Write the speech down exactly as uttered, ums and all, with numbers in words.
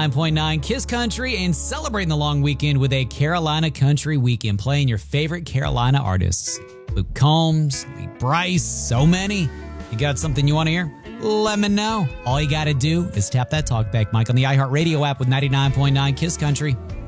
ninety-nine point nine Kiss Country and celebrating the long weekend with a Carolina Country Weekend, playing your favorite Carolina artists. Luke Combs, Lee Brice, so many. You got something you want to hear? Let me know. All you got to do is tap that talkback mic on the iHeartRadio app with ninety-nine point nine Kiss Country.